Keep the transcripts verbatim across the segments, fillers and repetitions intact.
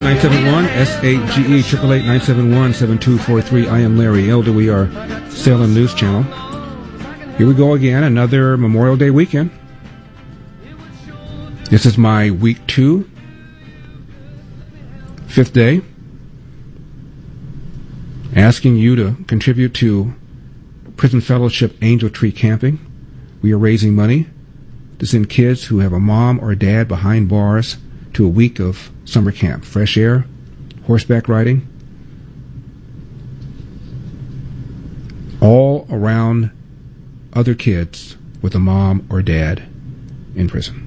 nine seven one S A G E eight eight eight nine seven one seven two four three. I am Larry Elder. We are Salem News Channel. Here we go again, another Memorial Day weekend. This is my week two, fifth day. Asking you to contribute to Prison Fellowship Angel Tree Camping. We are raising money to send kids who have a mom or dad behind bars to a week of summer camp. Fresh air, horseback riding, all around other kids with a mom or dad in prison.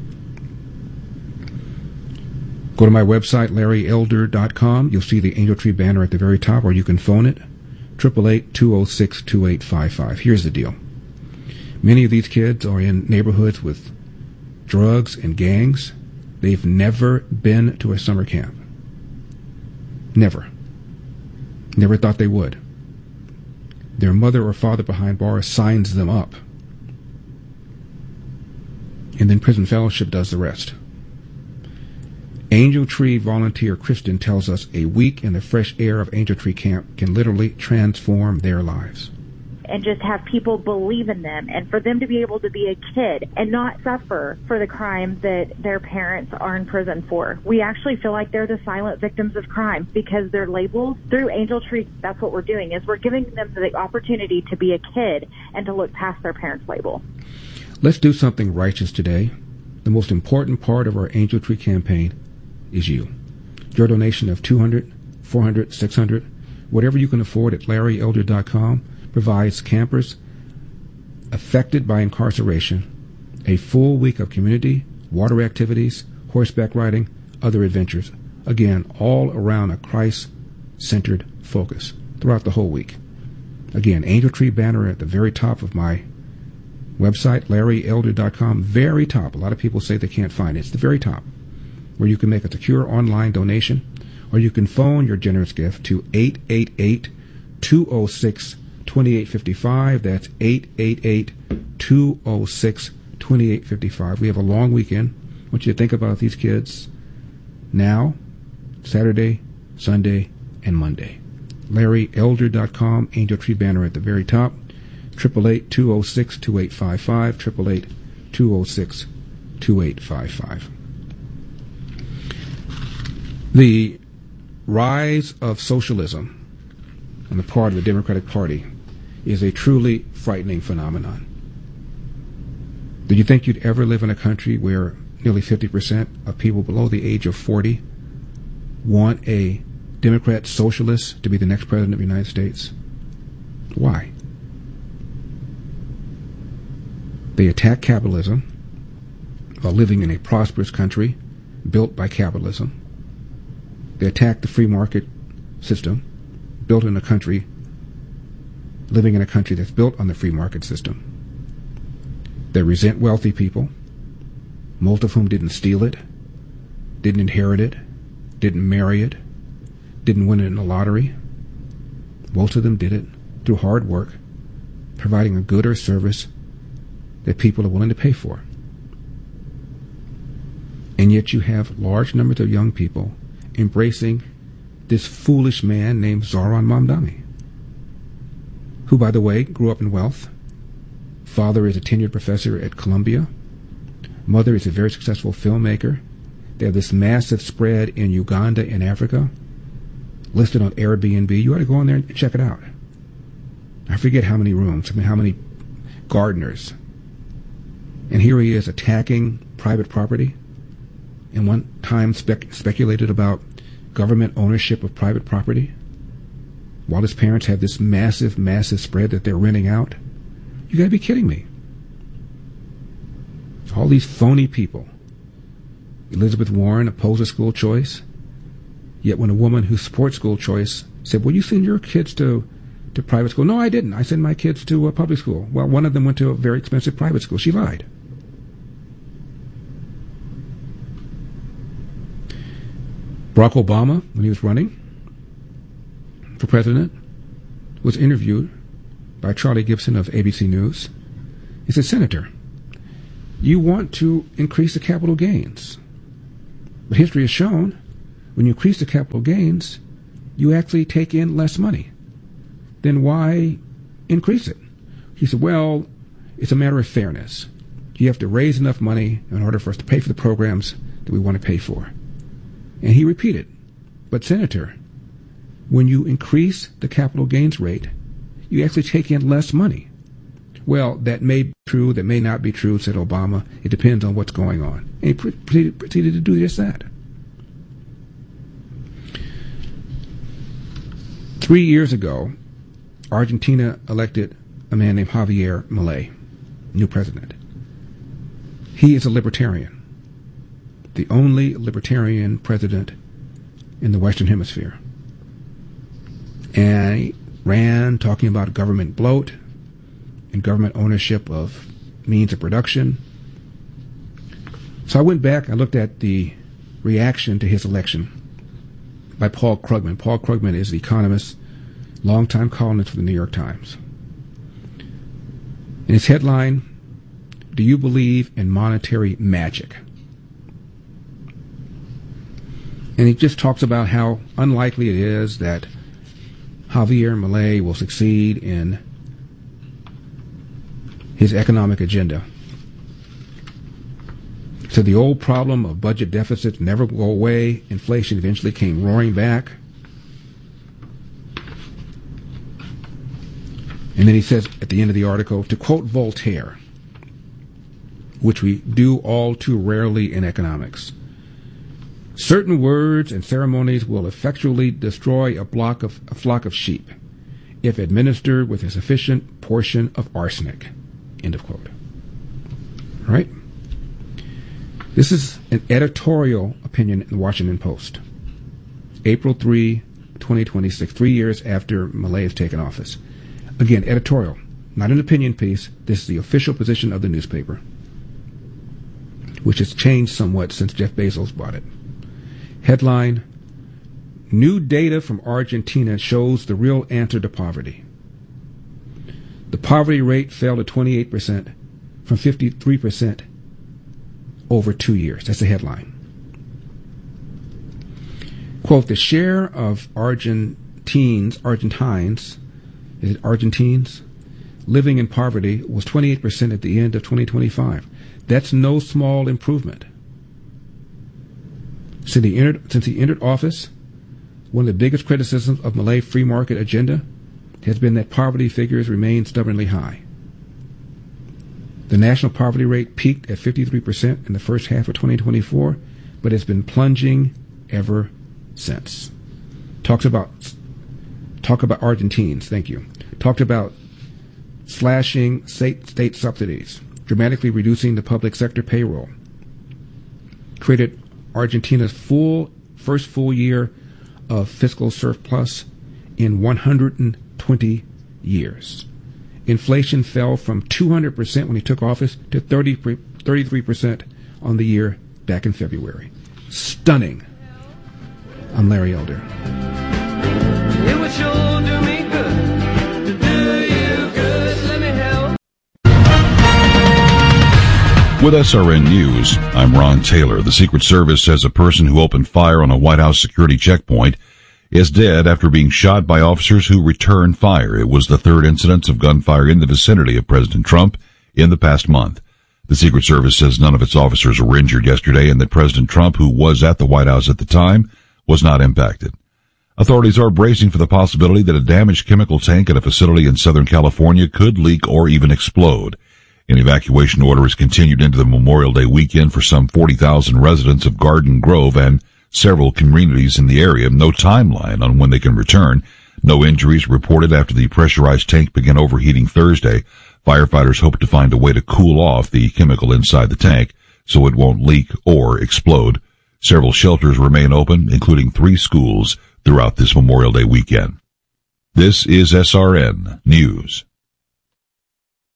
Go to my website, larry elder dot com. You'll see the Angel Tree banner at the very top, or you can phone it, eight eight eight, two oh six, two eight five five. Here's the deal. Many of these kids are in neighborhoods with drugs and gangs. They've never been to a summer camp. Never. Never thought they would. Their mother or father behind bars signs them up. And then Prison Fellowship does the rest. Angel Tree volunteer Kristen tells us a week in the fresh air of Angel Tree Camp can literally transform their lives. And just have people believe in them, and for them to be able to be a kid and not suffer for the crimes that their parents are in prison for. We actually feel like they're the silent victims of crime because they're labeled through Angel Tree. That's what we're doing, is we're giving them the opportunity to be a kid and to look past their parents' label. Let's do something righteous today. The most important part of our Angel Tree campaign is you. Your donation of two hundred dollars, four hundred dollars, six hundred dollars, whatever you can afford at larry elder dot com, provides campers affected by incarceration a full week of community, water activities, horseback riding, other adventures. Again, all around a Christ-centered focus throughout the whole week. Again, Angel Tree banner at the very top of my website, larry elder dot com, very top. A lot of people say they can't find it. It's the very top, where you can make a secure online donation, or you can phone your generous gift to eight eight eight, two oh six, two eight five five. That's eight eight eight, two oh six, two eight five five. We have a long weekend. I want you to think about these kids now, Saturday, Sunday, and Monday. larry elder dot com, Angel Tree banner at the very top, eight eight eight, two oh six, two eight five five, eight eight eight, two oh six, two eight five five. The rise of socialism on the part of the Democratic Party is a truly frightening phenomenon. Did you think you'd ever live in a country where nearly fifty percent of people below the age of forty want a Democrat socialist to be the next president of the United States? Why? They attack capitalism while living in a prosperous country built by capitalism. They attack the free market system built in a country, living in a country that's built on the free market system. They resent wealthy people, most of whom didn't steal it, didn't inherit it, didn't marry it, didn't win it in the lottery. Most of them did it through hard work, providing a good or service that people are willing to pay for. And yet you have large numbers of young people embracing this foolish man named Zohran Mamdani, who, by the way, grew up in wealth. Father is a tenured professor at Columbia. Mother is a very successful filmmaker. They have this massive spread in Uganda and Africa, listed on Airbnb. You ought to go in there and check it out. I forget how many rooms, I mean, how many gardeners. And here he is attacking private property, and one time spec- speculated about government ownership of private property, while his parents have this massive, massive spread that they're renting out. You got to be kidding me. All these phony people. Elizabeth Warren opposes school choice, yet when a woman who supports school choice said, well, you send your kids to, to private school. No, I didn't. I sent my kids to a public school. Well, one of them went to a very expensive private school. She lied. Barack Obama, when he was running for president, was interviewed by Charlie Gibson of A B C News. He said, Senator, you want to increase the capital gains. But history has shown when you increase the capital gains, you actually take in less money. Then why increase it? He said, well, it's a matter of fairness. You have to raise enough money in order for us to pay for the programs that we want to pay for. And he repeated, but Senator, when you increase the capital gains rate, you actually take in less money. Well, that may be true, that may not be true, said Obama. It depends on what's going on. And he proceeded, proceeded to do just that. Three years ago, Argentina elected a man named Javier Milei, new president. He is a libertarian, the only libertarian president in the Western Hemisphere. And he ran talking about government bloat and government ownership of means of production. So I went back and looked at the reaction to his election by Paul Krugman. Paul Krugman is the economist, longtime columnist for the New York Times. And his headline, "Do you believe in monetary magic?" And he just talks about how unlikely it is that Javier Milei will succeed in his economic agenda. So the old problem of budget deficits never go away. Inflation eventually came roaring back. And then he says at the end of the article, to quote Voltaire, which we do all too rarely in economics, certain words and ceremonies will effectually destroy a, block of, a flock of sheep if administered with a sufficient portion of arsenic. End of quote. All right? This is an editorial opinion in the Washington Post. April third, twenty twenty-six, three years after Milei has taken office. Again, editorial, not an opinion piece. This is the official position of the newspaper, which has changed somewhat since Jeff Bezos bought it. Headline, new data from Argentina shows the real answer to poverty. The poverty rate fell to twenty-eight percent from fifty-three percent over two years. That's the headline. Quote, the share of Argentines, Argentines, is it Argentines, living in poverty was twenty-eight percent at the end of twenty twenty-five. That's no small improvement. Since he entered, since he entered office, one of the biggest criticisms of Milei's free market agenda has been that poverty figures remain stubbornly high. The national poverty rate peaked at fifty-three percent in the first half of twenty twenty-four, but has been plunging ever since. Talks about talk about Argentines, thank you. Talked about slashing state, state subsidies, dramatically reducing the public sector payroll. Created Argentina's full first full year of fiscal surplus in one hundred twenty years. Inflation fell from two hundred percent when he took office to thirty, thirty-three percent on the year back in February. Stunning. I'm Larry Elder. It would sure do me good to do you good. Let me help. With S R N News, I'm Ron Taylor. The Secret Service says a person who opened fire on a White House security checkpoint is dead after being shot by officers who returned fire. It was the third incident of gunfire in the vicinity of President Trump in the past month. The Secret Service says none of its officers were injured yesterday and that President Trump, who was at the White House at the time, was not impacted. Authorities are bracing for the possibility that a damaged chemical tank at a facility in Southern California could leak or even explode. An evacuation order is continued into the Memorial Day weekend for some forty thousand residents of Garden Grove and several communities in the area. No timeline on when they can return. No injuries reported after the pressurized tank began overheating Thursday. Firefighters hope to find a way to cool off the chemical inside the tank so it won't leak or explode. Several shelters remain open, including three schools, throughout this Memorial Day weekend. This is S R N News.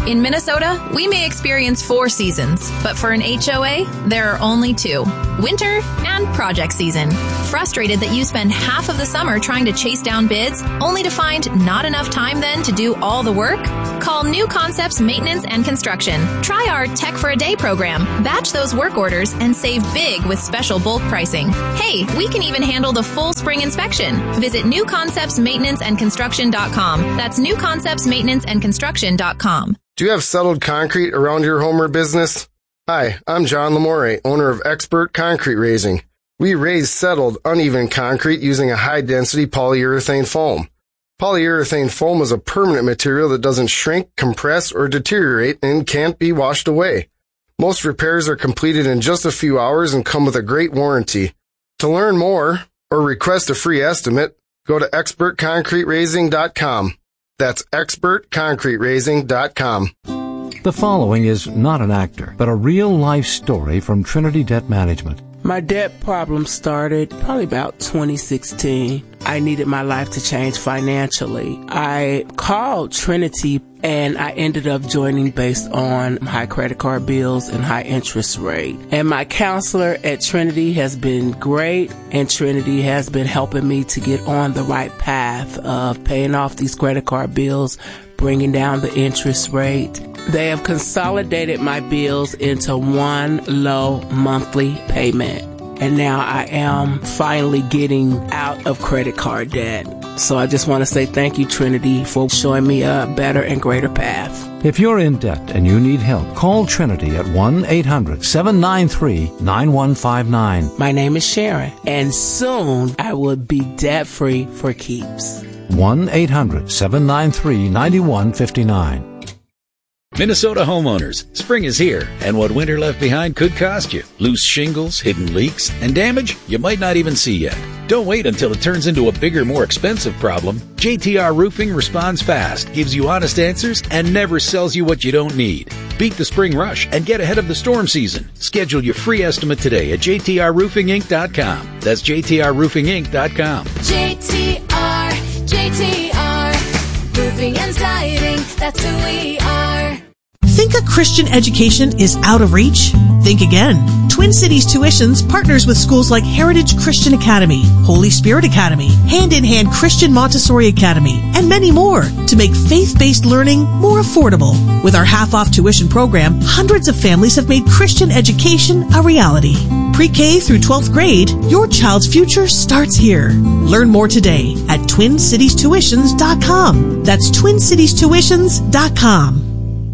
In Minnesota, we may experience four seasons, but for an H O A, there are only two: winter and project season. Frustrated that you spend half of the summer trying to chase down bids, only to find not enough time then to do all the work? Call New Concepts Maintenance and Construction. Try our Tech for a Day program. Batch those work orders and save big with special bulk pricing. Hey, we can even handle the full spring inspection. Visit new concepts maintenance and construction dot com. That's new concepts maintenance and construction dot com. Do you have settled concrete around your home or business? Hi, I'm John Lamore, owner of Expert Concrete Raising. We raise settled, uneven concrete using a high-density polyurethane foam. Polyurethane foam is a permanent material that doesn't shrink, compress, or deteriorate and can't be washed away. Most repairs are completed in just a few hours and come with a great warranty. To learn more or request a free estimate, go to expert concrete raising dot com. That's expert concrete raising dot com. The following is not an actor, but a real-life story from Trinity Debt Management. My debt problem started probably about twenty sixteen. I needed my life to change financially. I called Trinity and I ended up joining based on high credit card bills and high interest rate. And my counselor at Trinity has been great, and Trinity has been helping me to get on the right path of paying off these credit card bills, bringing down the interest rate. They have consolidated my bills into one low monthly payment. And now I am finally getting out of credit card debt. So I just want to say thank you, Trinity, for showing me a better and greater path. If you're in debt and you need help, call Trinity at one eight hundred seven nine three nine one five nine. My name is Sharon, and soon I will be debt-free for keeps. one eight hundred seven nine three nine one five nine. Minnesota homeowners, spring is here, and what winter left behind could cost you. Loose shingles, hidden leaks, and damage you might not even see yet. Don't wait until it turns into a bigger, more expensive problem. J T R Roofing responds fast, gives you honest answers, and never sells you what you don't need. Beat the spring rush and get ahead of the storm season. Schedule your free estimate today at j t r roofing inc dot com. That's j t r roofing inc dot com. J T R, J T R, Roofing and Siding, that's who we are. Think a Christian education is out of reach? Think again. Twin Cities Tuitions partners with schools like Heritage Christian Academy, Holy Spirit Academy, Hand in Hand Christian Montessori Academy, and many more to make faith-based learning more affordable. With our half-off tuition program, hundreds of families have made Christian education a reality. Pre-K through twelfth grade, your child's future starts here. Learn more today at twin cities tuitions dot com. That's twin cities tuitions dot com.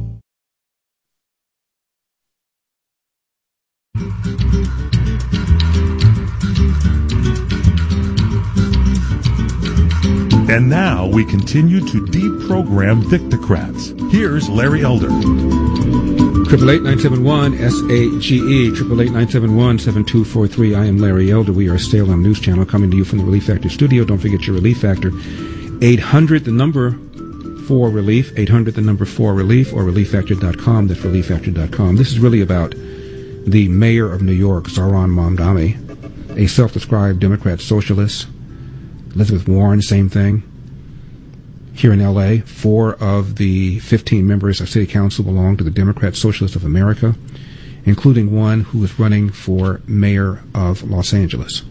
And now we continue to deprogram Victocrats. Here's Larry Elder. Triple eight nine seven one S A G E. Triple eight nine seven one seven two four three. I am Larry Elder. We are Salem News Channel coming to you from the Relief Factor studio. Don't forget your Relief Factor. Eight hundred the number for relief. Eight hundred the number for relief, or relief factor dot com. That's relief factor dot com. This is really about the mayor of New York, Zohran Mamdani, a self-described Democrat socialist. Elizabeth Warren, same thing. Here in L A, four of the fifteen members of City Council belong to the Democrat Socialists of America, including one who is running for mayor of Los Angeles.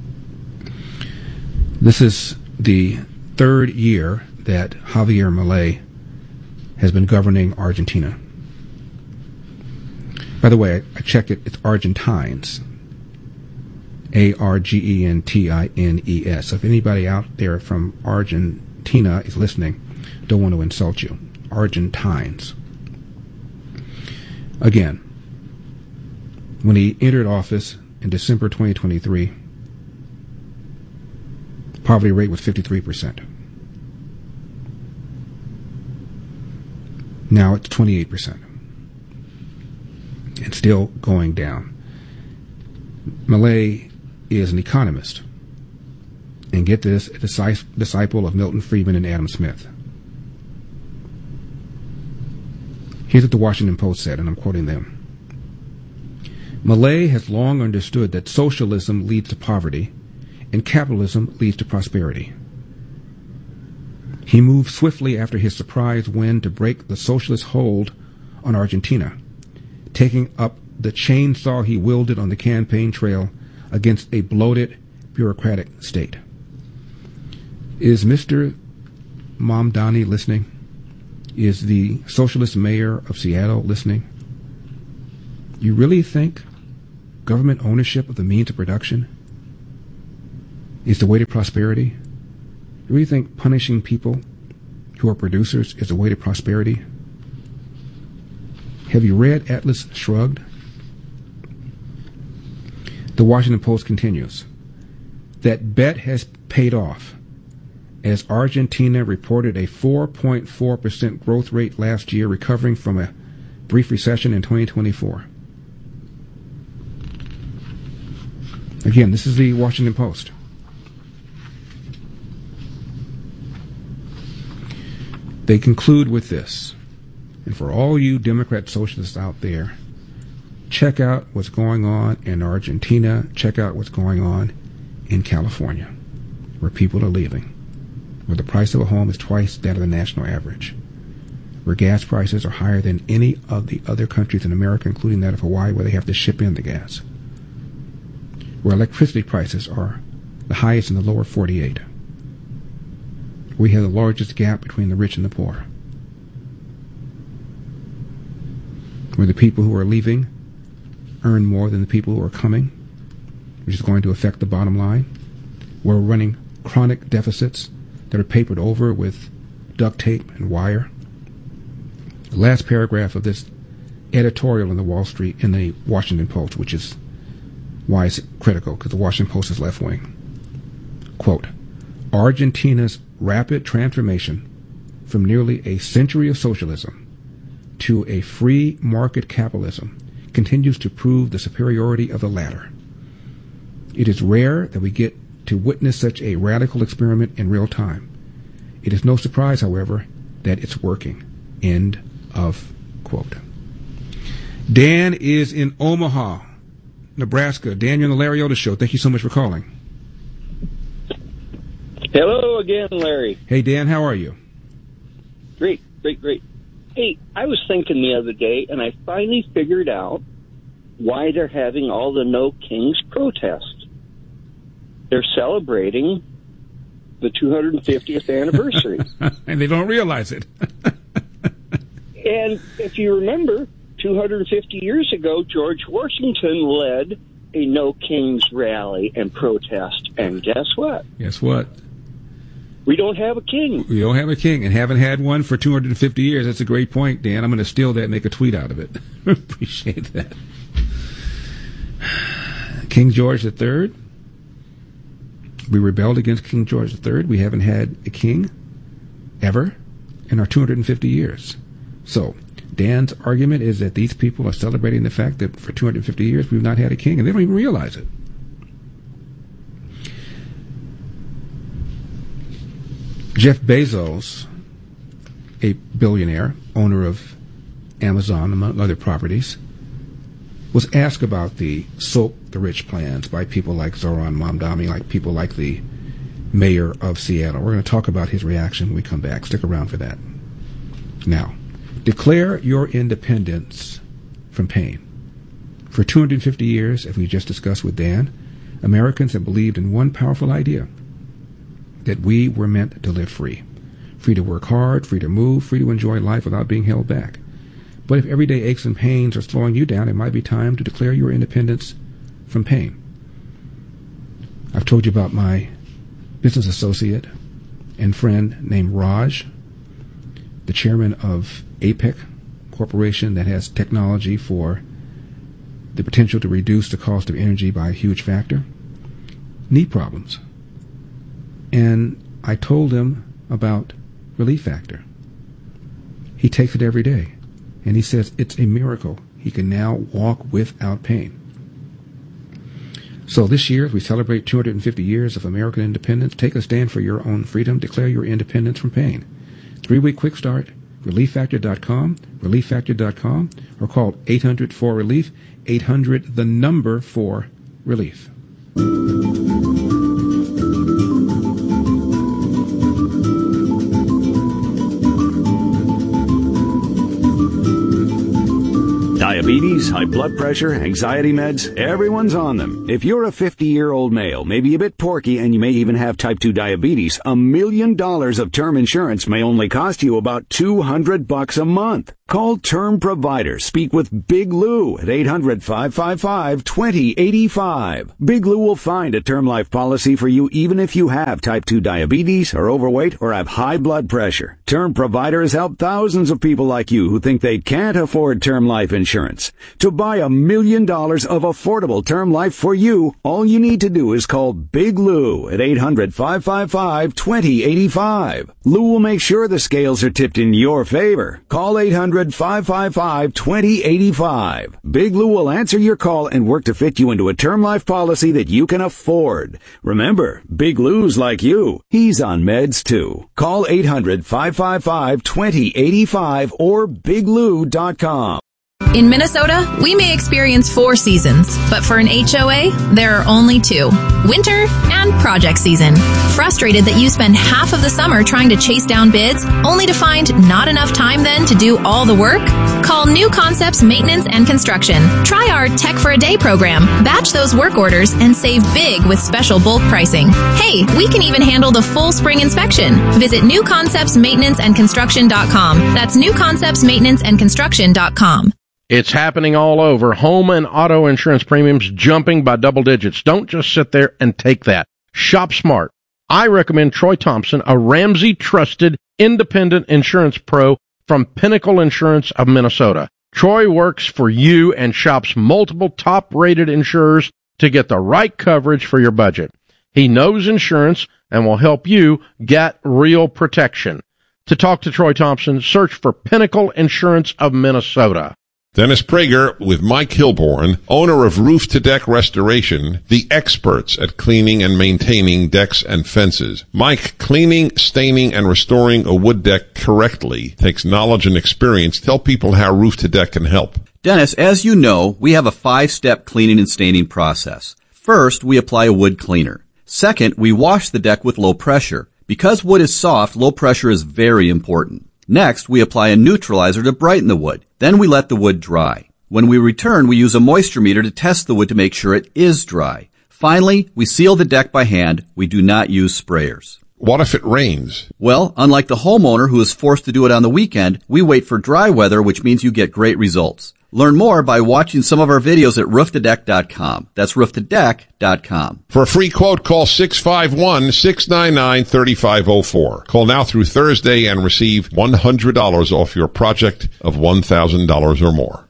This is the third year that Javier Milei has been governing Argentina. By the way, I checked it, it's Argentines. A R G E N T I N E S. So if anybody out there from Argentina is listening, don't want to insult you. Argentines. Again, when he entered office in December twenty twenty-three, poverty rate was fifty-three percent. Now it's twenty-eight percent. And still going down. Milei is an economist, and get this, a disciple of Milton Friedman and Adam Smith. Here's what the Washington Post said, and I'm quoting them. Milei has long understood that socialism leads to poverty and capitalism leads to prosperity. He moved swiftly after his surprise win to break the socialist hold on Argentina, taking up the chainsaw he wielded on the campaign trail against a bloated, bureaucratic state. Is Mister Mamdani listening? Is the socialist mayor of Seattle listening? You really think government ownership of the means of production is the way to prosperity? You really think punishing people who are producers is the way to prosperity? Have you read Atlas Shrugged? The Washington Post continues. That bet has paid off, as Argentina reported a four point four percent growth rate last year, recovering from a brief recession in twenty twenty-four. Again, this is the Washington Post. They conclude with this, and for all you Democrat socialists out there, check out what's going on in Argentina, check out what's going on in California, where people are leaving, where the price of a home is twice that of the national average, where gas prices are higher than any of the other countries in America, including that of Hawaii, where they have to ship in the gas, where electricity prices are the highest in the lower forty-eight. We have the largest gap between the rich and the poor, where the people who are leaving earn more than the people who are coming, which is going to affect the bottom line. We're running chronic deficits that are papered over with duct tape and wire. The last paragraph of this editorial in the Wall Street, in the Washington Post, which is why it's critical, because the Washington Post is left wing. Quote, Argentina's rapid transformation from nearly a century of socialism to a free market capitalism continues to prove the superiority of the latter. It is rare that we get to witness such a radical experiment in real time. It is no surprise, however, that it's working. End of quote. Dan is in Omaha, Nebraska. Dan, you're on the Larry Otis Show. Thank you so much for calling. Hello again, Larry. Hey, Dan, how are you? Great, great, great. Hey, I was thinking the other day, and I finally figured out why they're having all the No Kings protests. They're celebrating the two hundred fiftieth anniversary. And they don't realize it. And if you remember, two hundred fifty years ago, George Washington led a No Kings rally and protest. And guess what? Guess what? We don't have a king. We don't have a king and haven't had one for two hundred fifty years. That's a great point, Dan. I'm going to steal that and make a tweet out of it. Appreciate that. King George the Third. We rebelled against King George the Third. We haven't had a king ever in our two hundred fifty years. So Dan's argument is that these people are celebrating the fact that for two hundred fifty years we've not had a king, and they don't even realize it. Jeff Bezos, a billionaire, owner of Amazon, among other properties, was asked about the soak the rich plans by people like Zoran Mamdani, like people like the mayor of Seattle. We're going to talk about his reaction when we come back. Stick around for that. Now, declare your independence from pain. For two hundred fifty years, as we just discussed with Dan, Americans have believed in one powerful idea, that we were meant to live free. Free to work hard, free to move, free to enjoy life without being held back. But if everyday aches and pains are slowing you down, it might be time to declare your independence from pain. I've told you about my business associate and friend named Raj, the chairman of APEC Corporation, that has technology for the potential to reduce the cost of energy by a huge factor. Knee problems. And I told him about Relief Factor. He takes it every day. And he says it's a miracle. He can now walk without pain. So this year, as we celebrate two hundred fifty years of American independence, take a stand for your own freedom. Declare your independence from pain. Three-week quick start, relief factor dot com, relief factor dot com, or call eight hundred four relief, eight hundred the number four relief. Diabetes, high blood pressure, anxiety meds, everyone's on them. If you're a fifty-year-old male, maybe a bit porky, and you may even have type two diabetes, a million dollars of term insurance may only cost you about two hundred bucks a month. Call Term Provider. Speak with Big Lou at eight hundred, five five five, two zero eight five. Big Lou will find a term life policy for you even if you have type two diabetes, are overweight, or have high blood pressure. Term Provider has helped thousands of people like you who think they can't afford term life insurance. To buy a million dollars of affordable term life for you, all you need to do is call Big Lou at eight hundred, five five five, two zero eight five. Lou will make sure the scales are tipped in your favor. Call eight hundred, five five five, two zero eight five. Big Lou will answer your call and work to fit you into a term life policy that you can afford. Remember, Big Lou's like you. He's on meds too. Call eight hundred, five five five, two zero eight five or big lou dot com. In Minnesota, we may experience four seasons, but for an H O A, there are only two. Winter and project season. Frustrated that you spend half of the summer trying to chase down bids, only to find not enough time then to do all the work? Call New Concepts Maintenance and Construction. Try our Tech for a Day program. Batch those work orders and save big with special bulk pricing. Hey, we can even handle the full spring inspection. Visit new concepts maintenance and construction dot com. That's new concepts maintenance and construction dot com. It's happening all over. Home and auto insurance premiums jumping by double digits. Don't just sit there and take that. Shop smart. I recommend Troy Thompson, a Ramsey trusted independent insurance pro from Pinnacle Insurance of Minnesota. Troy works for you and shops multiple top-rated insurers to get the right coverage for your budget. He knows insurance and will help you get real protection. To talk to Troy Thompson, search for Pinnacle Insurance of Minnesota. Dennis Prager with Mike Hilborn, owner of Roof to Deck Restoration, the experts at cleaning and maintaining decks and fences. Mike, cleaning, staining, and restoring a wood deck correctly takes knowledge and experience. Tell people how Roof to Deck can help. Dennis, as you know, we have a five-step cleaning and staining process. First, we apply a wood cleaner. Second, we wash the deck with low pressure. Because wood is soft, low pressure is very important. Next, we apply a neutralizer to brighten the wood. Then we let the wood dry. When we return, we use a moisture meter to test the wood to make sure it is dry. Finally, we seal the deck by hand. We do not use sprayers. What if it rains? Well, unlike the homeowner who is forced to do it on the weekend, we wait for dry weather, which means you get great results. Learn more by watching some of our videos at roof to deck dot com. That's roof to deck dot com. For a free quote, call six five one, six nine nine, three five zero four. Call now through Thursday and receive one hundred dollars off your project of one thousand dollars or more.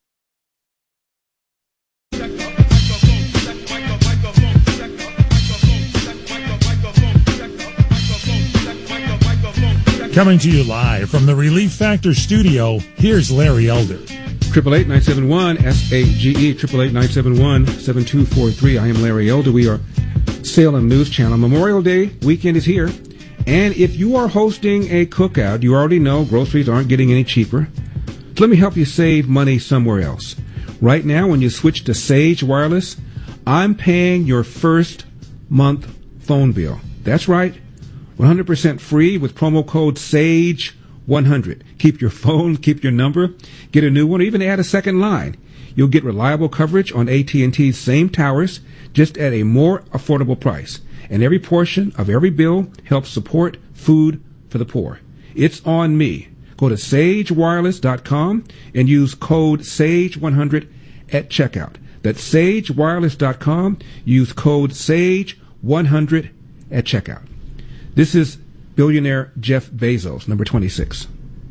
Coming to you live from the Relief Factor studio, here's Larry Elder. Triple eight nine seven one S A G E triple eight nine seven one seven two four three. I am Larry Elder. We are Salem News Channel. Memorial Day weekend is here, and if you are hosting a cookout, you already know groceries aren't getting any cheaper. So let me help you save money somewhere else. Right now, when you switch to Sage Wireless, I'm paying your first month phone bill. That's right, one hundred percent free with promo code SAGE one hundred. Keep your phone, keep your number, get a new one, or even add a second line. You'll get reliable coverage on A T and T's same towers, just at a more affordable price. And every portion of every bill helps support food for the poor. It's on me. Go to sage wireless dot com and use code SAGE one hundred at checkout. That's sage wireless dot com. Use code SAGE one hundred at checkout. This is billionaire Jeff Bezos, number twenty-six.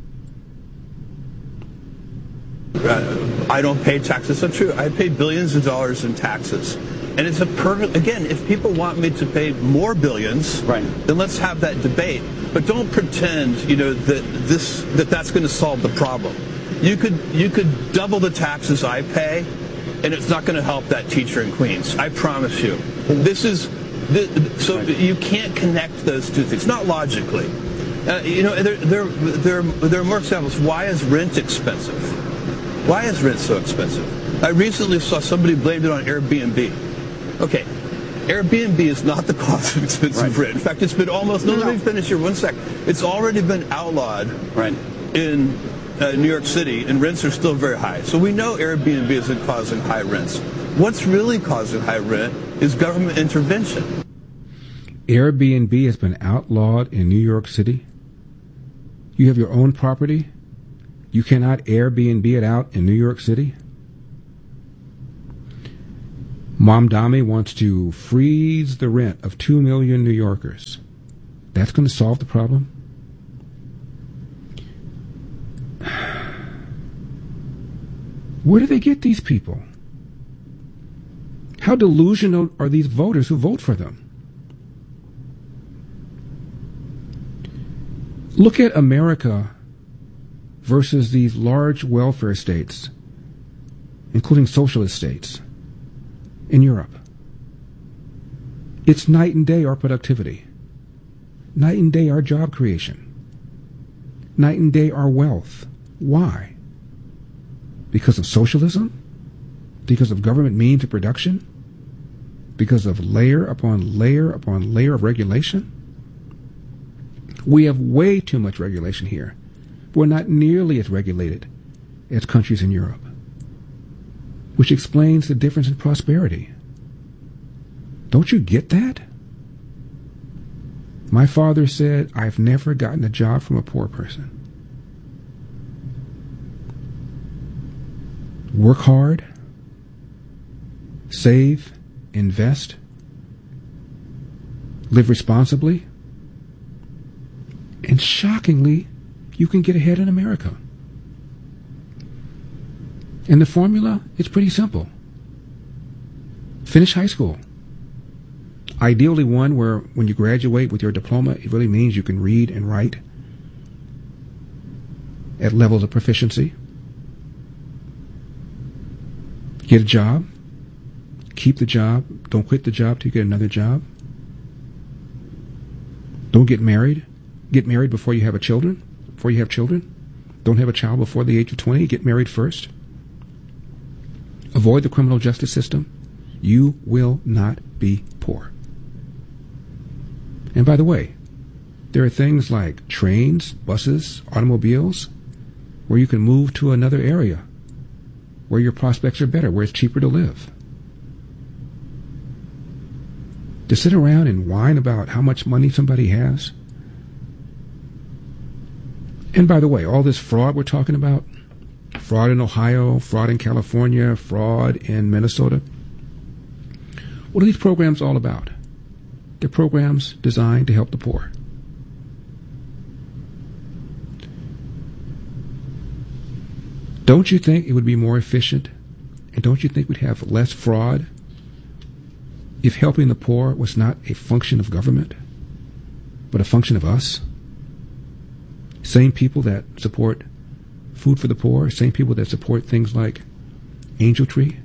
Uh, I don't pay taxes. That's true. I pay billions of dollars in taxes. And it's a perfect, again, if people want me to pay more billions, right, then let's have that debate. But don't pretend, you know, that this that that's going to solve the problem. You could you could double the taxes I pay, and it's not going to help that teacher in Queens. I promise you. This is so you can't connect those two things, not logically. Uh, you know, there there there there are more examples. Why is rent expensive? Why is rent so expensive? I recently saw somebody blamed it on Airbnb. Okay, Airbnb is not the cause of expensive right. rent. In fact, it's been almost, no, no, let me finish here one sec. It's already been outlawed right. in uh, New York City, and rents are still very high. So we know Airbnb isn't causing high rents. What's really causing high rent is government intervention. Airbnb has been outlawed in New York City. You have your own property. You cannot Airbnb it out in New York City. Mamdani wants to freeze the rent of two million New Yorkers. That's going to solve the problem? Where do they get these people? How delusional are these voters who vote for them? Look at America versus these large welfare states, including socialist states in Europe. It's night and day our productivity. Night and day our job creation. Night and day our wealth. Why? Because of socialism? Because of government means of production? Because of layer upon layer upon layer of regulation? We have way too much regulation here. We're not nearly as regulated as countries in Europe, which explains the difference in prosperity. Don't you get that? My father said, I've never gotten a job from a poor person. Work hard, save, invest, live responsibly, and shockingly, you can get ahead in America. And the formula is pretty simple. Finish high school. Ideally one where when you graduate with your diploma, it really means you can read and write at levels of proficiency. Get a job. Keep the job. Don't quit the job till you get another job. Don't get married. Get married before you have a children. Before you have children. Don't have a child before the age of twenty. Get married first. Avoid the criminal justice system. You will not be poor. And by the way, there are things like trains, buses, automobiles, where you can move to another area, where your prospects are better, where it's cheaper to live. To sit around and whine about how much money somebody has. And by the way, all this fraud we're talking about, fraud in Ohio, fraud in California, fraud in Minnesota, what are these programs all about? They're programs designed to help the poor. Don't you think it would be more efficient, and don't you think we'd have less fraud if helping the poor was not a function of government, but a function of us? Same people that support food for the poor, same people that support things like Angel Tree.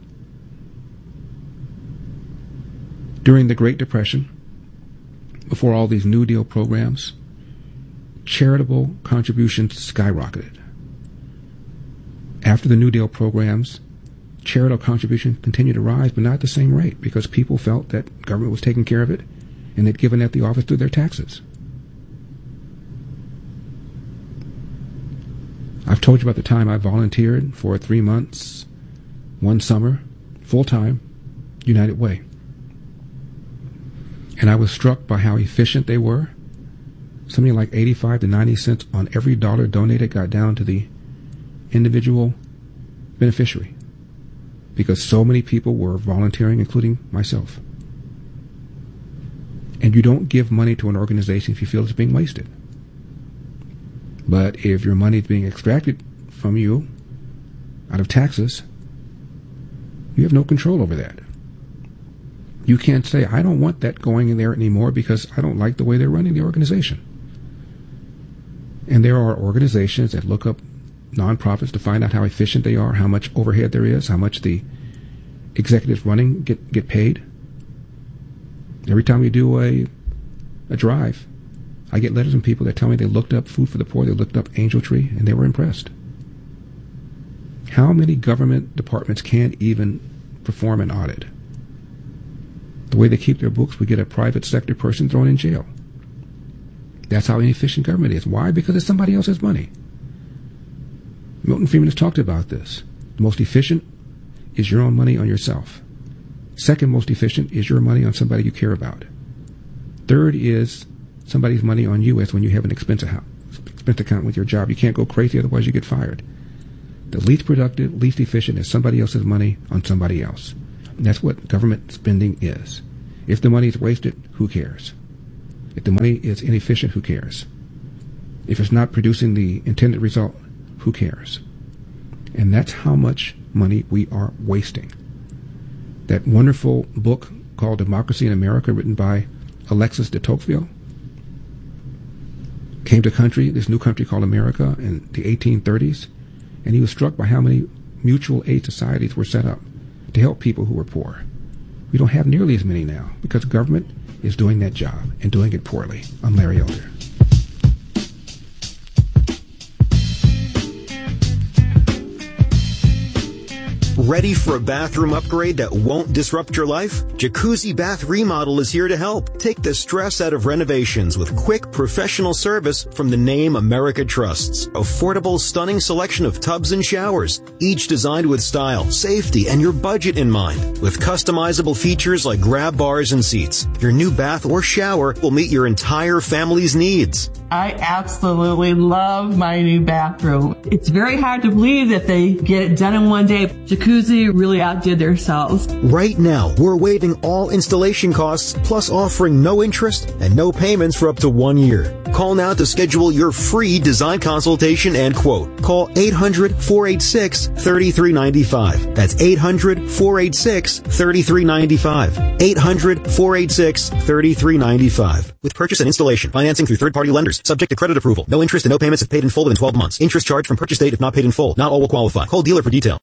During the Great Depression, before all these New Deal programs, charitable contributions skyrocketed. After the New Deal programs, charitable contributions continued to rise, but not at the same rate, because people felt that government was taking care of it, and they'd given that the office through their taxes. I've told you about the time I volunteered for three months, one summer, full-time, United Way. And I was struck by how efficient they were. Something like eighty-five to ninety cents on every dollar donated got down to the individual beneficiary, because so many people were volunteering, including myself. And you don't give money to an organization if you feel it's being wasted. But if your money is being extracted from you out of taxes, you have no control over that. You can't say, I don't want that going in there anymore because I don't like the way they're running the organization. And there are organizations that look up nonprofits to find out how efficient they are, how much overhead there is, how much the executives running get, get paid. Every time we do a, a drive, I get letters from people that tell me they looked up Food for the Poor, they looked up Angel Tree, and they were impressed. How many government departments can't even perform an audit? The way they keep their books, we get a private sector person thrown in jail. That's how inefficient government is. Why? Because it's somebody else's money. Milton Friedman has talked about this. The most efficient is your own money on yourself. Second most efficient is your money on somebody you care about. Third is somebody's money on you as when you have an expense account, expense account with your job. You can't go crazy, otherwise you get fired. The least productive, least efficient is somebody else's money on somebody else. And that's what government spending is. If the money is wasted, who cares? If the money is inefficient, who cares? If it's not producing the intended result, who cares? And that's how much money we are wasting. That wonderful book called Democracy in America, written by Alexis de Tocqueville, came to country, this new country called America, in the eighteen thirties, and he was struck by how many mutual aid societies were set up to help people who were poor. We don't have nearly as many now because government is doing that job and doing it poorly. I'm Larry Elder. Ready for a bathroom upgrade that won't disrupt your life? Jacuzzi Bath Remodel is here to help. Take the stress out of renovations with quick, professional service from the name America trusts. Affordable, stunning selection of tubs and showers, each designed with style, safety, and your budget in mind. With customizable features like grab bars and seats, your new bath or shower will meet your entire family's needs. I absolutely love my new bathroom. It's very hard to believe that they get it done in one day. Jacuzzi really outdid themselves. Right now, we're waiving all installation costs, plus offering no interest and no payments for up to one year. Call now to schedule your free design consultation and quote. Call eight hundred, four eight six, three three nine five. That's eight hundred, four eight six, three three nine five. eight hundred, four eight six, three three nine five. With purchase and installation, financing through third-party lenders, subject to credit approval. No interest and no payments if paid in full within twelve months. Interest charged from purchase date if not paid in full. Not all will qualify. Call dealer for detail.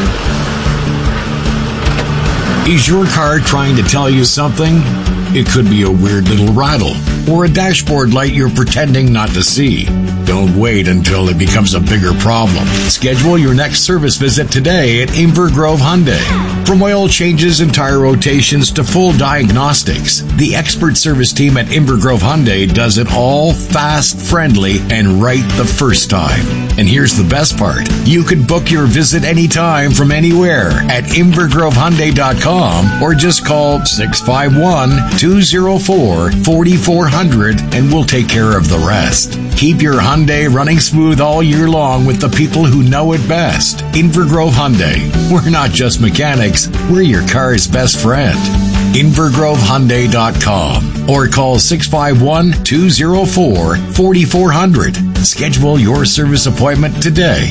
Is your car trying to tell you something? It could be a weird little rattle or a dashboard light you're pretending not to see. Don't wait until it becomes a bigger problem. Schedule your next service visit today at Inver Grove Hyundai. From oil changes and tire rotations to full diagnostics, the expert service team at Inver Grove Hyundai does it all fast, friendly, and right the first time. And here's the best part. You can book your visit anytime from anywhere at inver grove hyundai dot com or just call six five one, two oh four, four four zero zero and we'll take care of the rest. Keep your Hyundai running smooth all year long with the people who know it best. Inver Grove Hyundai. We're not just mechanics, we're your car's best friend. inver grove hyundai dot com or call six five one, two oh four, four four zero zero. Schedule your service appointment today.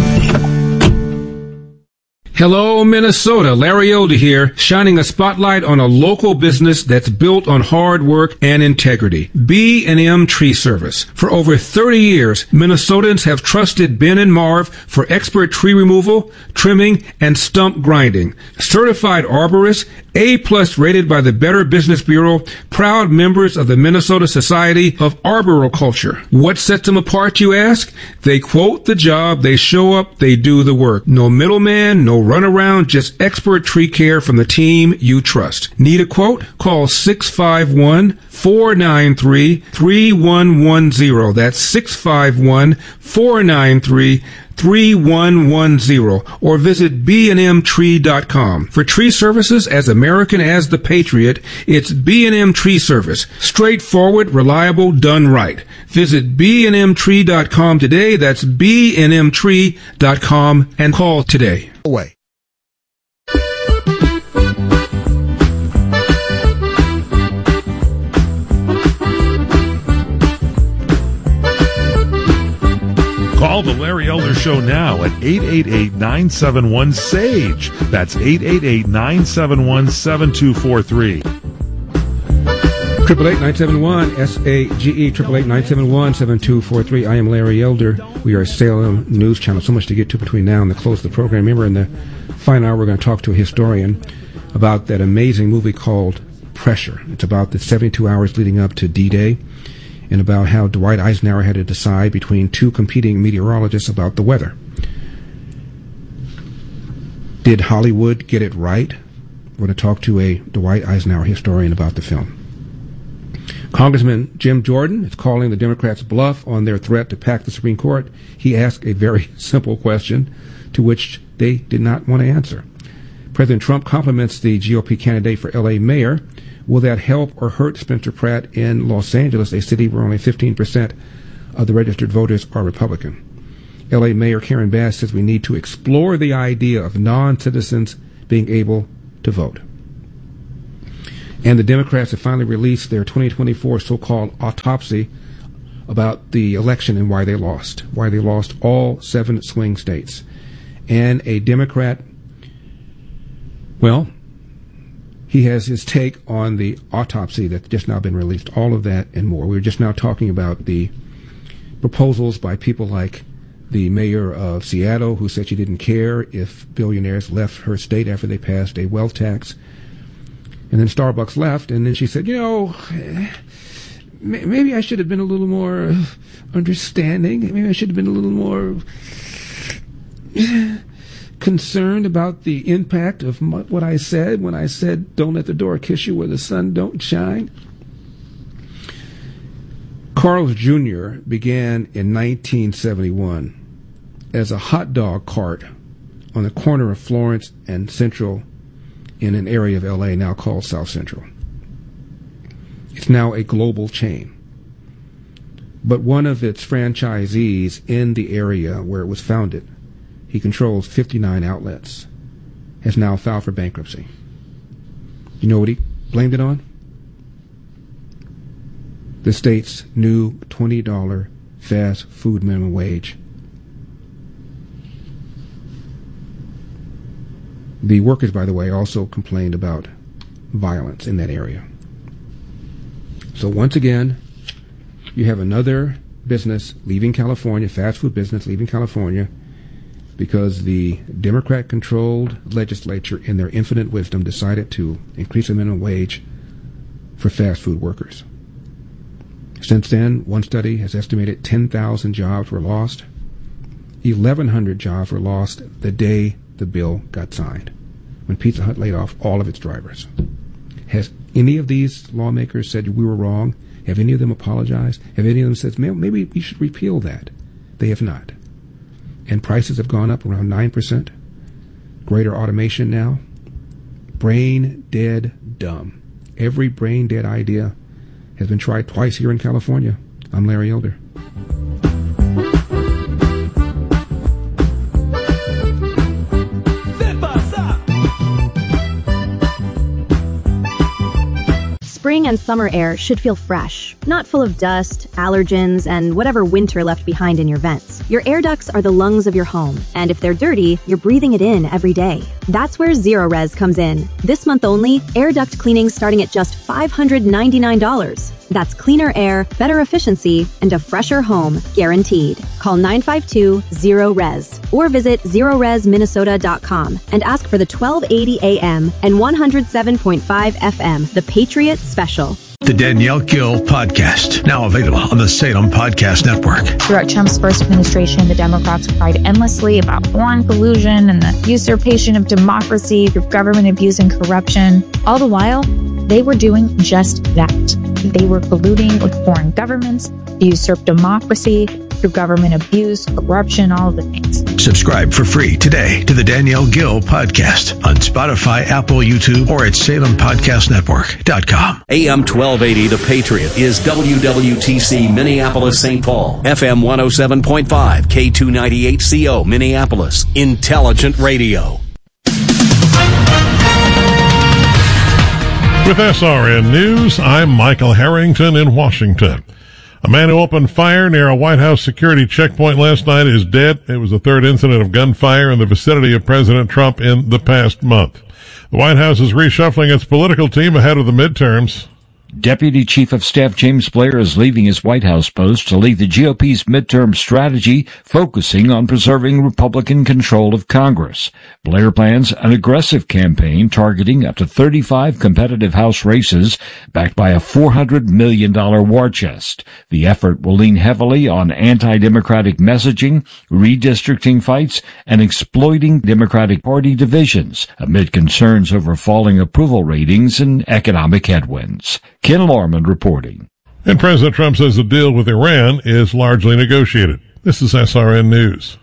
Hello, Minnesota. Larry Elder here, shining a spotlight on a local business that's built on hard work and integrity. B and M Tree Service. For over thirty years, Minnesotans have trusted Ben and Marv for expert tree removal, trimming, and stump grinding. Certified arborists, A-plus rated by the Better Business Bureau, proud members of the Minnesota Society of Arboriculture. What sets them apart, you ask? They quote the job, they show up, they do the work. No middleman, no runaround, just expert tree care from the team you trust. Need a quote? Call six five one, four nine three, three one one zero. That's six five one, four nine three, three one one zero or visit b and m tree dot com. For tree services as American as the Patriot, it's B and M Tree Service. Straightforward, reliable, done right. Visit b and m tree dot com today. That's b and m tree dot com and call today. Away. Call the Larry Elder Show now at eight eight eight, nine seven one, S A G E. That's eight eight eight, nine seven one, seven two four three. Triple eight nine seven one S A G E. Triple eight nine seven one seven two four three. I am Larry Elder. We are Salem News Channel. So much to get to between now and the close of the program. Remember, in the final hour, we're going to talk to a historian about that amazing movie called Pressure. It's about the seventy-two hours leading up to D-Day, and about how Dwight Eisenhower had to decide between two competing meteorologists about the weather. Did Hollywood get it right? We're going to talk to a Dwight Eisenhower historian about the film. Congressman Jim Jordan is calling the Democrats' bluff on their threat to pack the Supreme Court. He asked a very simple question to which they did not want to answer. President Trump compliments the G O P candidate for L A mayor. Will that help or hurt Spencer Pratt in Los Angeles, a city where only fifteen percent of the registered voters are Republican? L A Mayor Karen Bass says we need to explore the idea of non-citizens being able to vote. And the Democrats have finally released their twenty twenty-four so-called autopsy about the election and why they lost, why they lost all seven swing states. And a Democrat, well, he has his take on the autopsy that's just now been released, all of that and more. We were just now talking about the proposals by people like the mayor of Seattle, who said she didn't care if billionaires left her state after they passed a wealth tax. And then Starbucks left, and then she said, you know, maybe I should have been a little more understanding. Maybe I should have been a little more concerned about the impact of what I said when I said, don't let the door kiss you where the sun don't shine. Carl's Junior began in nineteen seventy-one as a hot dog cart on the corner of Florence and Central in an area of L A now called South Central. It's now a global chain. But one of its franchisees in the area where it was founded, he controls fifty-nine outlets, has now filed for bankruptcy. You know what he blamed it on? The state's new twenty dollars fast food minimum wage. The workers, by the way, also complained about violence in that area. So once again, you have another business leaving California, fast food business leaving California, because the Democrat-controlled legislature, in their infinite wisdom, decided to increase the minimum wage for fast food workers. Since then, one study has estimated ten thousand jobs were lost. eleven hundred jobs were lost the day the bill got signed, when Pizza Hut laid off all of its drivers. Has any of these lawmakers said we were wrong? Have any of them apologized? Have any of them said, maybe we should repeal that? They have not. And prices have gone up around nine percent. Greater automation now. Brain dead dumb. Every brain dead idea has been tried twice here in California. I'm Larry Elder. Spring and summer air should feel fresh, not full of dust, allergens, and whatever winter left behind in your vents. Your air ducts are the lungs of your home, and if they're dirty, you're breathing it in every day. That's where Zero Res comes in. This month only, air duct cleaning starting at just five hundred ninety-nine dollars. That's cleaner air, better efficiency, and a fresher home, guaranteed. Call nine five two, zero res or visit zero res minnesota dot com and ask for the twelve eighty A M and one oh seven point five F M, The Patriot Special. The Danielle Gill Podcast, now available on the Salem Podcast Network. Throughout Trump's first administration, the Democrats cried endlessly about foreign collusion and the usurpation of democracy through government abuse and corruption. All the while, they were doing just that. They were colluding with foreign governments to usurp democracy through government abuse, corruption, all of the things. Subscribe for free today to the Danielle Gill Podcast on Spotify, Apple, YouTube, or at salem podcast network dot com. A M twelve eighty The Patriot is W W T C Minneapolis Saint Paul, F M one oh seven point five, K two ninety-eight C O Minneapolis, Intelligent Radio. With S R N News, I'm Michael Harrington in Washington. A man who opened fire near a White House security checkpoint last night is dead. It was the third incident of gunfire in the vicinity of President Trump in the past month. The White House is reshuffling its political team ahead of the midterms. Deputy Chief of Staff James Blair is leaving his White House post to lead the G O P's midterm strategy, focusing on preserving Republican control of Congress. Blair plans an aggressive campaign targeting up to thirty-five competitive House races, backed by a four hundred million dollars war chest. The effort will lean heavily on anti-democratic messaging, redistricting fights, and exploiting Democratic Party divisions, amid concerns over falling approval ratings and economic headwinds. Ken Lorman reporting. And President Trump says the deal with Iran is largely negotiated. This is S R N News.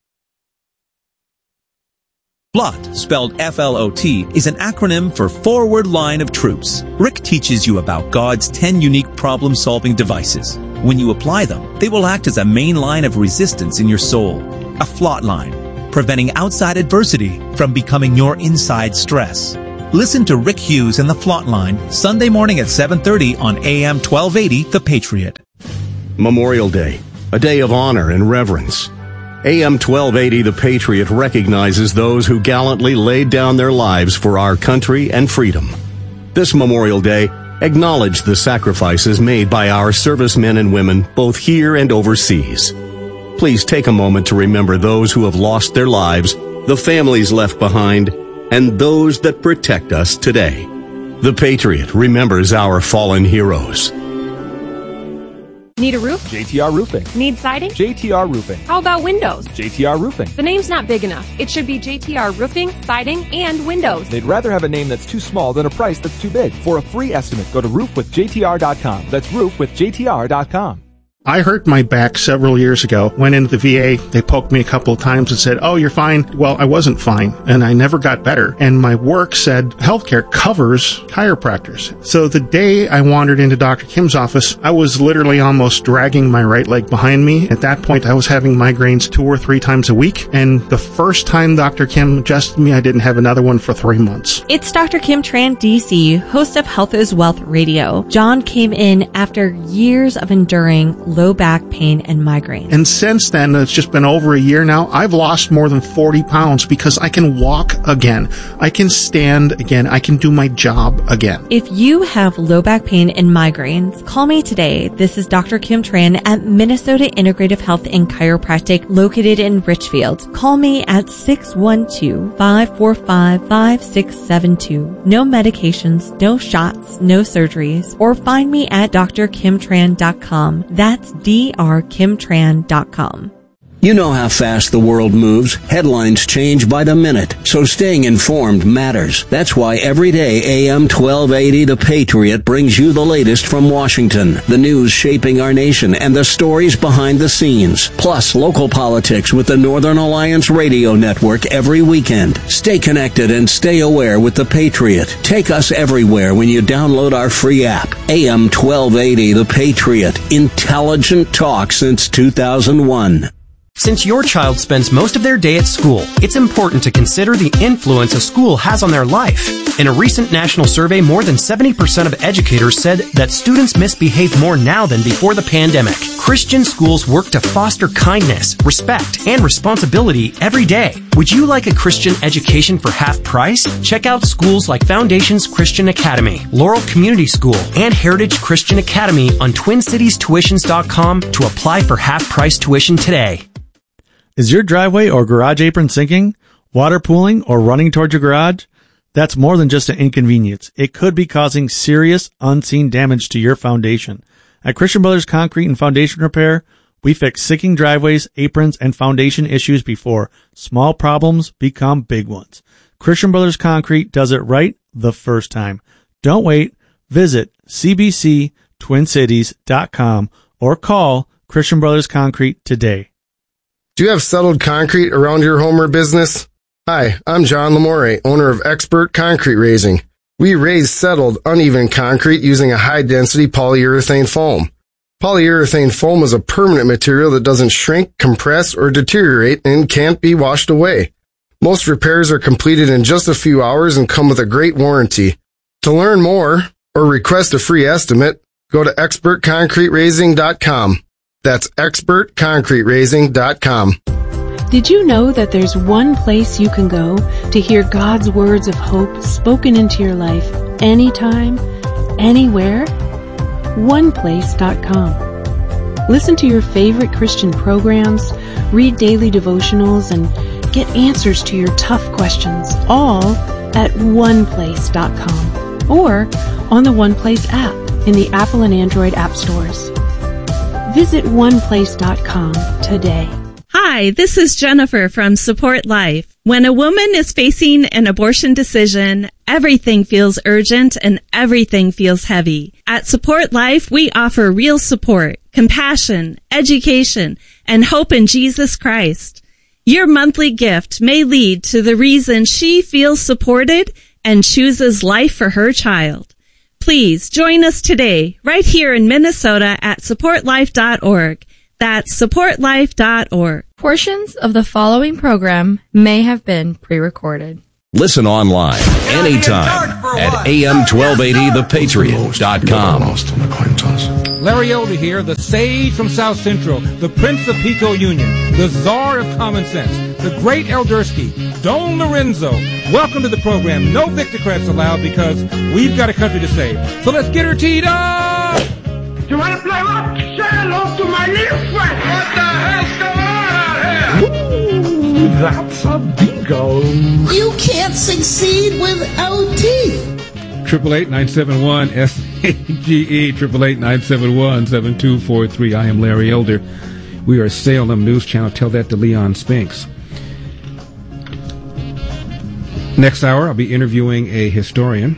FLOT, spelled F L O T, is an acronym for Forward Line of Troops. Rick teaches you about God's ten unique problem-solving devices. When you apply them, they will act as a main line of resistance in your soul. A FLOT line, preventing outside adversity from becoming your inside stress. Listen to Rick Hughes and the FLOT line Sunday morning at seven thirty on A M twelve eighty, The Patriot. Memorial Day, a day of honor and reverence. A M twelve eighty The Patriot recognizes those who gallantly laid down their lives for our country and freedom. This Memorial Day, acknowledge the sacrifices made by our servicemen and women both here and overseas. Please take a moment to remember those who have lost their lives, the families left behind, and those that protect us today. The Patriot remembers our fallen heroes. Need a roof? J T R Roofing. Need siding? J T R Roofing. How about windows? J T R Roofing. The name's not big enough. It should be J T R Roofing, Siding, and Windows. They'd rather have a name that's too small than a price that's too big. For a free estimate, go to roof with J T R dot com. That's roof with J T R dot com. I hurt my back several years ago, went into the V A, they poked me a couple of times and said, oh, you're fine. Well, I wasn't fine, and I never got better. And my work said healthcare covers chiropractors. So the day I wandered into Doctor Kim's office, I was literally almost dragging my right leg behind me. At that point, I was having migraines two or three times a week, and the first time Doctor Kim adjusted me, I didn't have another one for three months. It's Doctor Kim Tran, D C, host of Health is Wealth Radio. John came in after years of enduring low back pain and migraines. And since then, it's just been over a year now, I've lost more than forty pounds because I can walk again. I can stand again. I can do my job again. If you have low back pain and migraines, call me today. This is Doctor Kim Tran at Minnesota Integrative Health and Chiropractic located in Richfield. Call me at six one two, five four five, five six seven two. No medications, no shots, no surgeries. Or find me at D R kim tran dot com. That's D R kim tran dot com. You know how fast the world moves. Headlines change by the minute, so staying informed matters. That's why every day A M twelve eighty The Patriot brings you the latest from Washington, the news shaping our nation, and the stories behind the scenes. Plus, local politics with the Northern Alliance Radio Network every weekend. Stay connected and stay aware with The Patriot. Take us everywhere when you download our free app. A M twelve eighty The Patriot. Intelligent talk since two thousand one. Since your child spends most of their day at school, it's important to consider the influence a school has on their life. In a recent national survey, more than seventy percent of educators said that students misbehave more now than before the pandemic. Christian schools work to foster kindness, respect, and responsibility every day. Would you like a Christian education for half price? Check out schools like Foundations Christian Academy, Laurel Community School, and Heritage Christian Academy on twin cities tuitions dot com to apply for half price tuition today. Is your driveway or garage apron sinking, water pooling, or running towards your garage? That's more than just an inconvenience. It could be causing serious, unseen damage to your foundation. At Christian Brothers Concrete and Foundation Repair, we fix sinking driveways, aprons, and foundation issues before small problems become big ones. Christian Brothers Concrete does it right the first time. Don't wait. Visit c b c twin cities dot com or call Christian Brothers Concrete today. Do you have settled concrete around your home or business? Hi, I'm John Lamore, owner of Expert Concrete Raising. We raise settled, uneven concrete using a high-density polyurethane foam. Polyurethane foam is a permanent material that doesn't shrink, compress, or deteriorate and can't be washed away. Most repairs are completed in just a few hours and come with a great warranty. To learn more or request a free estimate, go to expert concrete raising dot com. That's expert concrete raising dot com. Did you know that there's one place you can go to hear God's words of hope spoken into your life anytime, anywhere? one place dot com. Listen to your favorite Christian programs, read daily devotionals, and get answers to your tough questions, all at one place dot com or on the OnePlace app in the Apple and Android app stores. Visit one place dot com today. Hi, this is Jennifer from Support Life. When a woman is facing an abortion decision, everything feels urgent and everything feels heavy. At Support Life, we offer real support, compassion, education, and hope in Jesus Christ. Your monthly gift may lead to the reason she feels supported and chooses life for her child. Please join us today, right here in Minnesota at support life dot org. That's support life dot org. Portions of the following program may have been pre-recorded. Listen online anytime at A M twelve eighty the patriot dot com. Larry Elder here, the sage from South Central, the Prince of Pico Union, the Czar of Common Sense, the great Eldersky, Don Lorenzo. Welcome to the program. No Victocrats allowed because we've got a country to save. So let's get her teed up! You want to play rock? Say hello to my little friend. What the hell's going on out here? Ooh, that's a bingo. You can't succeed without teeth. Triple eight nine seven one S A G E triple eight nine seven one seven two four three. I am Larry Elder. We are Salem News Channel. Tell that to Leon Spinks. Next hour, I'll be interviewing a historian.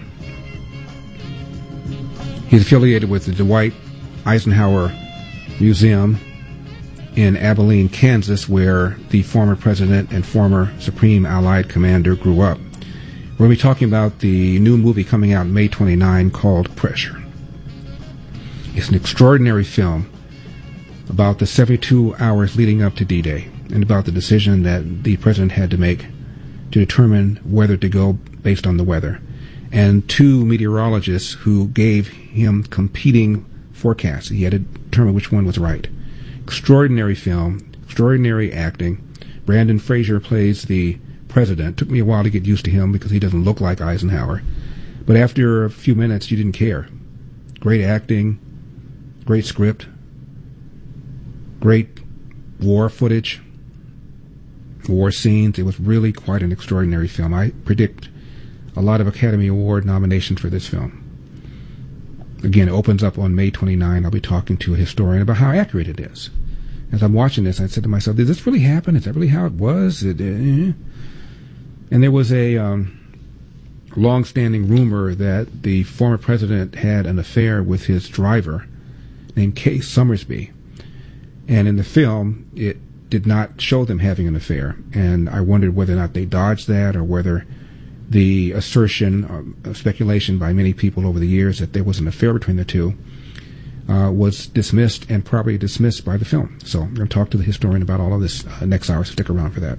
He's affiliated with the Dwight Eisenhower Museum in Abilene, Kansas, where the former president and former Supreme Allied Commander grew up. We're going to be talking about the new movie coming out May twenty-ninth called Pressure. It's an extraordinary film about the seventy-two hours leading up to D-Day and about the decision that the president had to make to determine whether to go based on the weather, and two meteorologists who gave him competing forecasts. He had to determine which one was right. Extraordinary film, extraordinary acting. Brandon Fraser plays the president. Took me a while to get used to him because he doesn't look like Eisenhower. But after a few minutes, you didn't care. Great acting, great script, great war footage, war scenes. It was really quite an extraordinary film. I predict a lot of Academy Award nominations for this film. Again, it opens up on May twenty-ninth. I'll be talking to a historian about how accurate it is. As I'm watching this, I said to myself, did this really happen? Is that really how it was? It, uh, and there was a um, long-standing rumor that the former president had an affair with his driver named Kay Summersby. And in the film, it did not show them having an affair. And I wondered whether or not they dodged that, or whether the assertion, uh, speculation by many people over the years that there was an affair between the two uh, was dismissed, and probably dismissed by the film. So I'm going to talk to the historian about all of this uh, next hour, so stick around for that.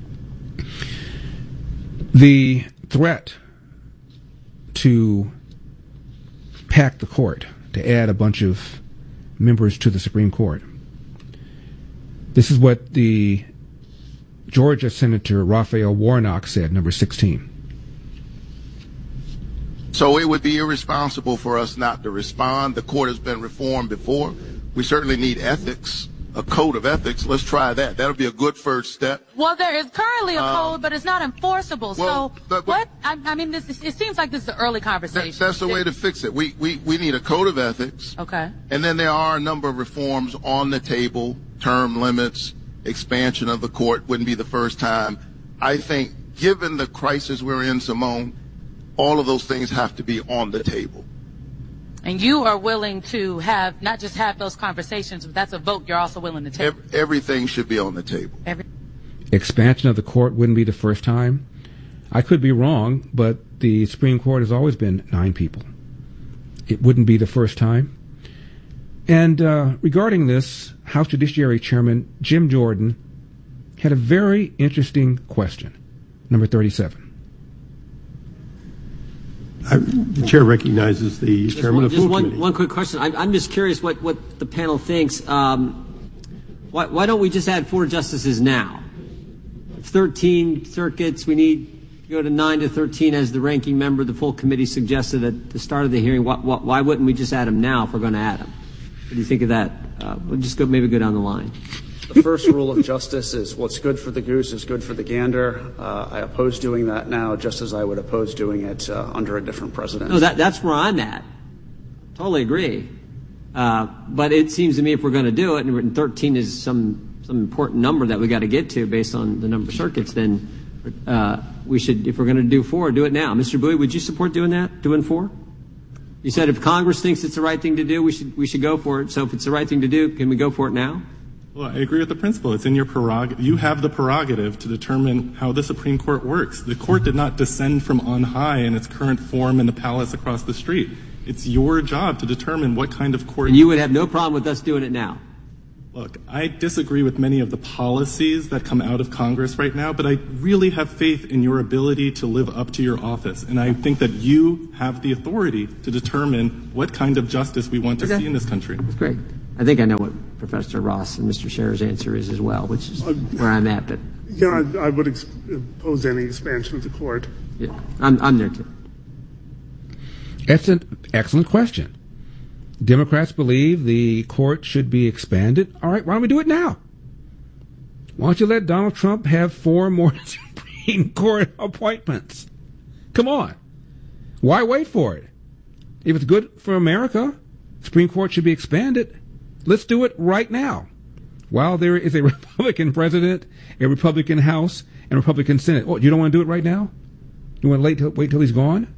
The threat to pack the court, to add a bunch of members to the Supreme Court. This is what the Georgia Senator Raphael Warnock said, number sixteen. So it would be irresponsible for us not to respond. The court has been reformed before. We certainly need ethics, a code of ethics. Let's try that. That'll be a good first step. Well, there is currently a Um, code, but it's not enforceable. well, so but- but- what? I, I mean, this is, it seems like this is an early conversation. That, that's the way to fix it. We, we, we need a code of ethics. Okay. And then there are a number of reforms on the table, term limits, expansion of the court wouldn't be the first time. I think given the crisis we're in, Simone, all of those things have to be on the table. And you are willing to have, not just have those conversations, but that's a vote you're also willing to take. Ev- everything should be on the table. Every- Expansion of the court wouldn't be the first time. I could be wrong, but the Supreme Court has always been nine people. It wouldn't be the first time. And uh, regarding this, House Judiciary Chairman Jim Jordan had a very interesting question, number thirty-seven. I, the chair recognizes the Just chairman one, of the just full one, committee. one quick question. I'm, I'm just curious what, what the panel thinks. Um, why, why don't we just add four justices now? thirteen circuits, we need to go to nine to thirteen as the ranking member. The full committee suggested at the start of the hearing. Why, why, why wouldn't we just add them now if we're going to add them? What do you think of that? Uh, we'll just go maybe go down the line. The first rule of justice is what's good for the goose is good for the gander. Uh, I oppose doing that now, just as I would oppose doing it uh, under a different president. No, that, that's where I'm at. Totally agree. Uh, but it seems to me if we're going to do it, and thirteen is some some important number that we got to get to based on the number of circuits, then uh, we should, if we're going to do four, do it now. Mister Bowie, would you support doing that, doing four? You said if Congress thinks it's the right thing to do, we should we should go for it. So if it's the right thing to do, can we go for it now? Well, I agree with the principle. It's in your prerogative. You have the prerogative to determine how the Supreme Court works. The court did not descend from on high in its current form in the palace across the street. It's your job to determine what kind of court. And you would have no problem with us doing it now? Look, I disagree with many of the policies that come out of Congress right now, but I really have faith in your ability to live up to your office. And I think that you have the authority to determine what kind of justice we want to okay. see in this country. That's great. I think I know what Professor Ross and Mister Scherer's answer is as well, which is uh, where I'm at. But yeah, I, I would ex- oppose any expansion of the court. Yeah, I'm, I'm there too. That's an excellent question. Democrats believe the court should be expanded. All right, why don't we do it now? Why don't you let Donald Trump have four more Supreme Court appointments? Come on. Why wait for it? If it's good for America, Supreme Court should be expanded. Let's do it right now. While there is a Republican president, a Republican House, and a Republican Senate. Oh, you don't want to do it right now? You want to wait till, wait till he's gone?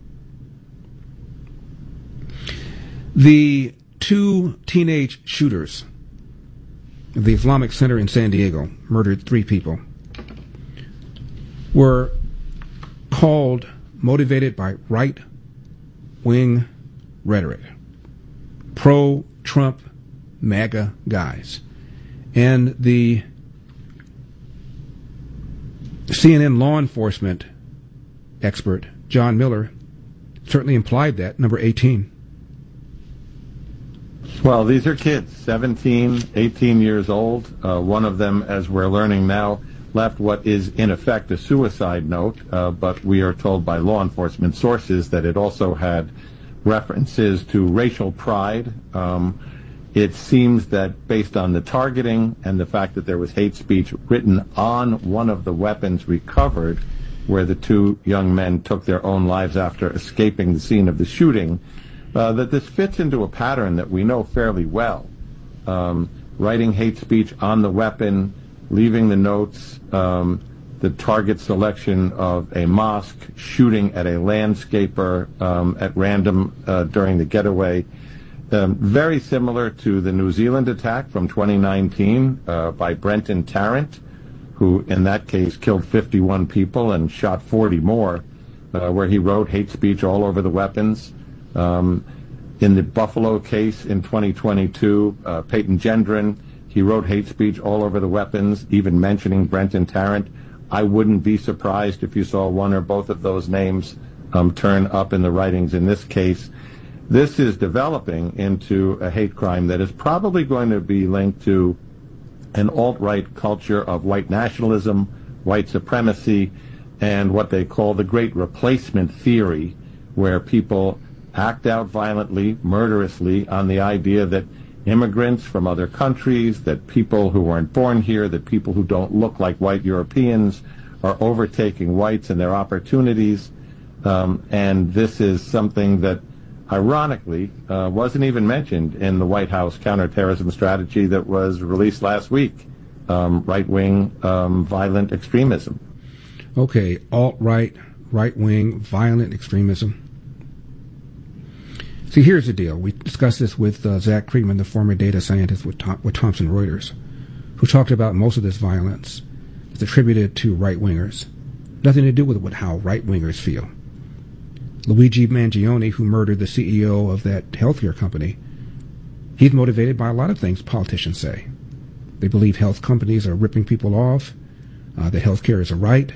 The two teenage shooters of the Islamic Center in San Diego murdered three people, were called motivated by right-wing rhetoric, pro-Trump MAGA guys. And the C N N law enforcement expert, John Miller, certainly implied that, number eighteen. Well, these are kids, seventeen, eighteen years old. Uh, one of them, as we're learning now, left what is in effect a suicide note, uh, but we are told by law enforcement sources that it also had references to racial pride. Um, it seems that based on the targeting and the fact that there was hate speech written on one of the weapons recovered, where the two young men took their own lives after escaping the scene of the shooting, Uh, that this fits into a pattern that we know fairly well. Um, writing hate speech on the weapon, leaving the notes, um, the target selection of a mosque, shooting at a landscaper um, at random uh, during the getaway. Um, very similar to the New Zealand attack from twenty nineteen uh, by Brenton Tarrant, who in that case killed fifty-one people and shot forty more, uh, where he wrote hate speech all over the weapons. Um, in the Buffalo case in twenty twenty-two, uh, Peyton Gendron, he wrote hate speech all over the weapons, even mentioning Brenton Tarrant. I wouldn't be surprised if you saw one or both of those names um, turn up in the writings in this case. This is developing into a hate crime that is probably going to be linked to an alt-right culture of white nationalism, white supremacy, and what they call the Great Replacement theory, where people act out violently, murderously, on the idea that immigrants from other countries, that people who weren't born here, that people who don't look like white Europeans are overtaking whites and their opportunities. Um, and this is something that, ironically, uh, wasn't even mentioned in the White House counterterrorism strategy that was released last week, um, right-wing um, violent extremism. Okay, alt-right, right-wing violent extremism. See, here's the deal. We discussed this with uh, Zach Friedman, the former data scientist with, Tom- with Thomson Reuters, who talked about most of this violence is attributed to right-wingers. Nothing to do with what, how right-wingers feel. Luigi Mangione, who murdered the C E O of that healthcare company, he's motivated by a lot of things politicians say. They believe health companies are ripping people off, uh, that healthcare is a right.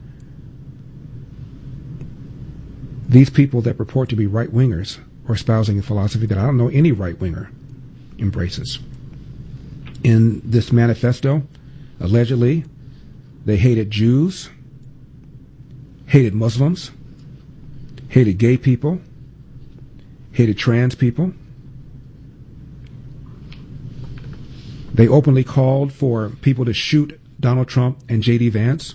These people that purport to be right-wingers or espousing a philosophy that I don't know any right-winger embraces. In this manifesto, allegedly, they hated Jews, hated Muslims, hated gay people, hated trans people. They openly called for people to shoot Donald Trump and J D Vance.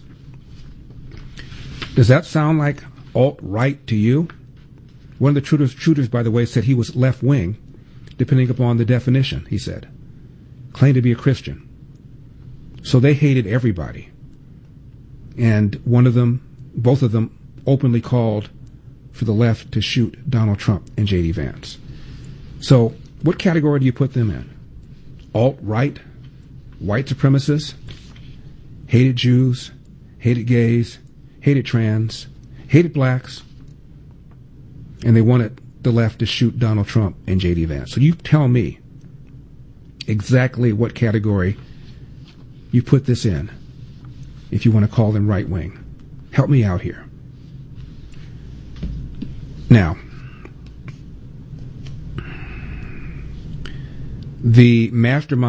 Does that sound like alt-right to you? One of the shooters, shooters, by the way, said he was left-wing, depending upon the definition, he said. Claimed to be a Christian. So they hated everybody. And one of them, both of them, openly called for the left to shoot Donald Trump and J D Vance. So what category do you put them in? Alt-right, white supremacists, hated Jews, hated gays, hated trans, hated blacks, and they wanted the left to shoot Donald Trump and J D Vance. So you tell me exactly what category you put this in if you want to call them right-wing. Help me out here. Now, the mastermind